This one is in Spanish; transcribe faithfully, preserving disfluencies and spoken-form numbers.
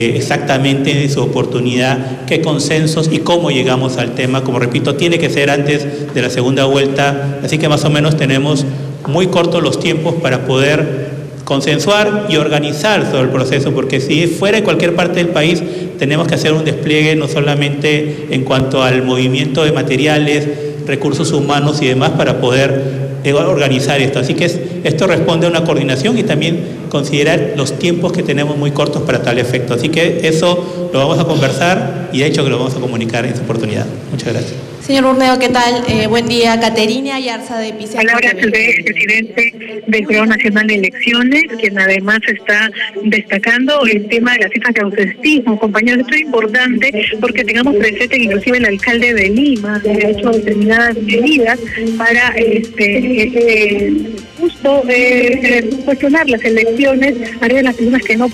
exactamente su oportunidad, qué consensos y cómo llegamos al tema. Como repito, tiene que ser antes de la segunda vuelta, así que más o menos tenemos muy cortos los tiempos para poder consensuar y organizar sobre el proceso, porque si fuera en cualquier parte del país tenemos que hacer un despliegue no solamente en cuanto al movimiento de materiales, recursos humanos y demás para poder organizar esto. Así que es, esto responde a una coordinación y también considerar los tiempos que tenemos muy cortos para tal efecto. Así que eso lo vamos a conversar y de hecho que lo vamos a comunicar en esta oportunidad. Muchas gracias. Señor Burneo, ¿qué tal? Eh, buen día. Caterina Ayarza de Pisa. Palabras del expresidente del Jurado Nacional de Elecciones, quien además está destacando el tema de las cifras de ausentismo. Compañeros, esto es importante porque tengamos presente que inclusive el alcalde de Lima ha hecho determinadas medidas para este eh, justo eh, eh, cuestionar las elecciones a de las personas que no